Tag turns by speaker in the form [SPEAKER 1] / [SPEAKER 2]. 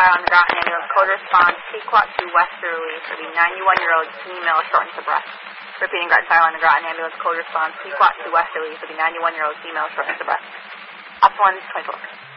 [SPEAKER 1] Island Ground Ambulance. Code response, Pequot to Westerly for the 91-year-old female shortness of breath. Repeating, Groton Island Groton Ambulance. Code response, Pequot to Westerly for the 91-year-old female shortness of breath. Op 1, 24.